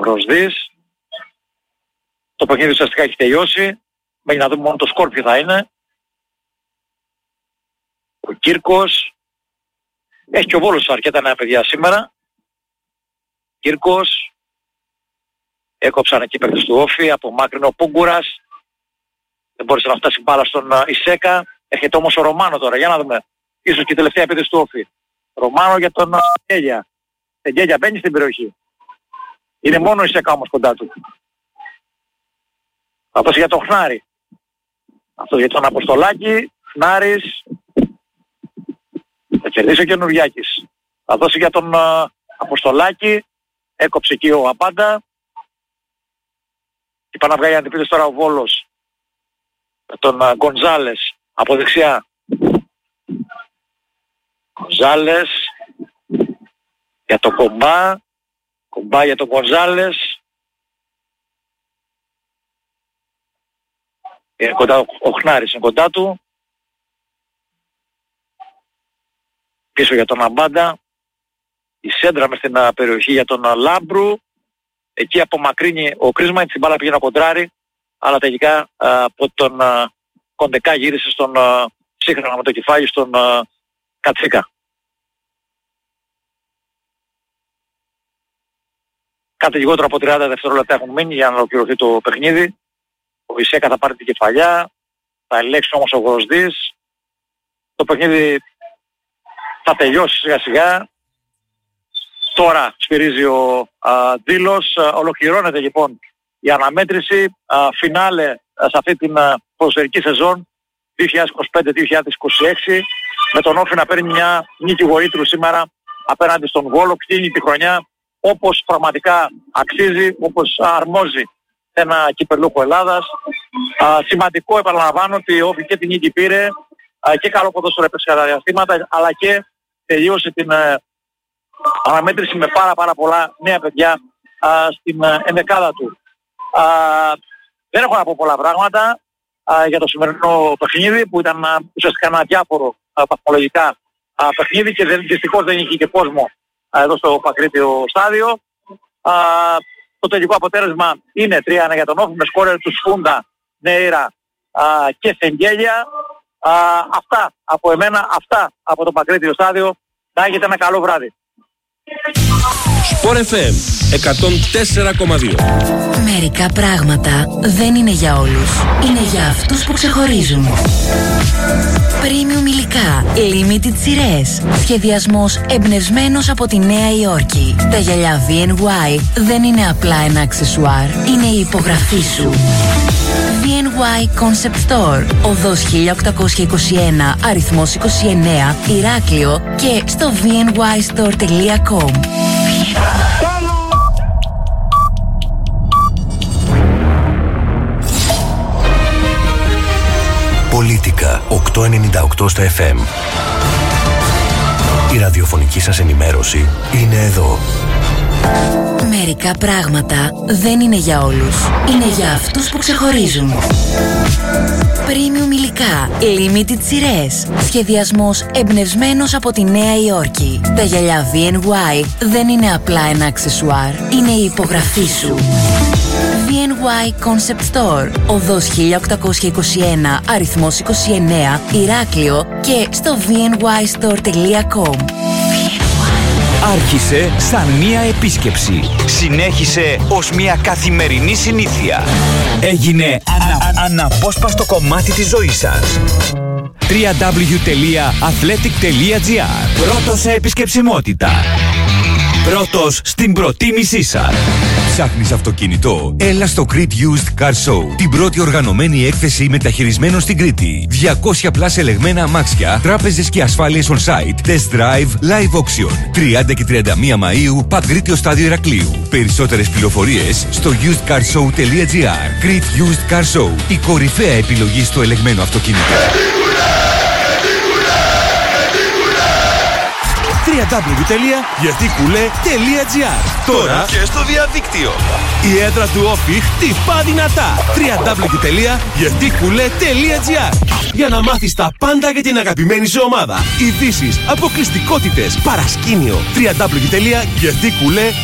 Γροσδής. Το παιχνίδι ουσιαστικά έχει τελειώσει. Μένει να δούμε μόνο το σκορ ποιο θα είναι. Ο Κύρκος. Έχει και ο Βόλος αρκετά νέα παιδιά σήμερα. Κύρκος. Έκοψαν εκεί παίκτες του Όφη. Απομάκρυνε ο Πούγκουρας. Δεν μπόρεσε να φτάσει μπάλα στον Ισέκα. Έρχεται όμως ο Ρωμάνο τώρα. Για να δούμε. Ίσως και η τελευταία επίθεση του Όφη. Ρωμάνο για τον Γέλια. Γέλια μπαίνει στην περιοχή. Είναι μόνο η Ισέκα όμως κοντά του. Θα δώσει για τον Χνάρη. Αυτό για τον Αποστολάκη. Χνάρης. Θα κερδίσει ο Καινουριάκης. Θα δώσει για τον Αποστολάκη. Έκοψε εκεί ο Απάντα. Και πάει να βγάλει αντιπίτες τώρα ο Βόλος. Με τον Γκονζάλες από δεξιά. Γκονζάλες για τον Κομπά. Κομπά για τον Γκονζάλες. Είναι κοντά, ο Χνάρης είναι κοντά του. Πίσω για τον Αμπάντα. Η σέντρα μες στην περιοχή για τον Λάμπρου. Εκεί απομακρύνει ο Κρίσμα, την μπάλα πήγαινε να κοντράρει. Αλλά τελικά από τον Κοντεκά γύρισε στον σύγχρονα με το κεφάλι στον Κατσίκα. Κάτι λιγότερο από 30 δευτερόλεπτα έχουν μείνει για να ολοκληρωθεί το παιχνίδι. Ο Ισέκα θα πάρει την κεφαλιά, θα ελέγξει όμως ο Γροσδής. Το παιχνίδι θα τελειώσει σιγά σιγά. Τώρα σφυρίζει ο Δήλος. Ολοκληρώνεται λοιπόν η αναμέτρηση. Φινάλε σε αυτή την ποδοσφαιρική σεζόν 2025-2026. Με τον Όφη να παίρνει μια νίκη γοήτρου σήμερα απέναντι στον Βόλο. Κλείνει τη χρονιά όπως πραγματικά αξίζει, όπως αρμόζει ένα κυπελούχο Ελλάδας. Σημαντικό, επαναλαμβάνω, ότι ο Όφη και την νίκη πήρε και καλό ποδόσφαιρο έπαιξε κατά διαστήματα, αλλά και τελείωσε την αναμέτρηση με πάρα πολλά νέα παιδιά στην ενδεκάδα του. Δεν έχω να πω πολλά πράγματα για το σημερινό παιχνίδι που ήταν ουσιαστικά ένα διάφορο βαθμολογικά παιχνίδι και δυστυχώς δεν είχε και κόσμο εδώ στο Πακρίτιο στάδιο. Το τελικό αποτέλεσμα είναι 3-1 για τον Όφη με σκόρερ του Σφούντα, Νέιρα και Σεγγέλια. Αυτά από εμένα, αυτά από το Πακρίτιο στάδιο. Να έχετε ένα καλό βράδυ. Sport FM 104,2. Μερικά πράγματα δεν είναι για όλους. Είναι για αυτούς που ξεχωρίζουν. Premium υλικά, limited σειρές. Σχεδιασμός εμπνευσμένος από τη Νέα Υόρκη. Τα γυαλιά VNY δεν είναι απλά ένα αξεσουάρ. Είναι η υπογραφή σου. VNY Concept Store, οδός 1821, αριθμός 29, Ηράκλειο και στο vnystore.com. Πολίτικα 898 στο FM. Η ραδιοφωνική σας ενημέρωση είναι εδώ. Μερικά πράγματα δεν είναι για όλους. Είναι για αυτούς που ξεχωρίζουν. Premium υλικά, limited σειρές. Σχεδιασμός εμπνευσμένος από τη Νέα Υόρκη. Τα γυαλιά VNY δεν είναι απλά ένα αξεσουάρ. Είναι η υπογραφή σου. VNY Concept Store, οδός 1821, αριθμός 29, Ηράκλειο και στο vnystore.com. Άρχισε σαν μία επίσκεψη. Συνέχισε ως μία καθημερινή συνήθεια. Έγινε αναπόσπαστο κομμάτι της ζωής σας. www.athletic.gr. Πρώτος σε επισκεψιμότητα. Πρώτος στην προτίμησή σας. Ψάχνεις αυτοκίνητο? Έλα στο Crete Used Car Show. Την πρώτη οργανωμένη έκθεση μεταχειρισμένων στην Κρήτη. 200 πλάς ελεγμένα αμάξια, τράπεζες και ασφάλειες on site, test drive, live auction. 30 και 31 Μαΐου, Παγκρίτιο Στάδιο Ηρακλείου. Περισσότερες πληροφορίες στο usedcarshow.gr. Crete Used Car Show. Η κορυφαία επιλογή στο ελεγμένο αυτοκίνητο. www.yertikule.gr. Τώρα και στο διαδίκτυο. Η έδρα του Όφη χτυπά δυνατά. www.yertikule.gr. Για να μάθεις τα πάντα για την αγαπημένη σου ομάδα. Ειδήσεις, αποκλειστικότητες, παρασκήνιο. www.yertikule.gr.